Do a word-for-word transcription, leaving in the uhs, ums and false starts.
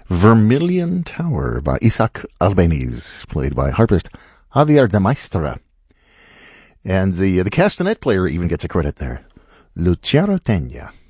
Vermilion Tower by Isaac Albeniz, played by harpist Javier de Maistra. And the, the castanet player even gets a credit there. Luciano Tegna.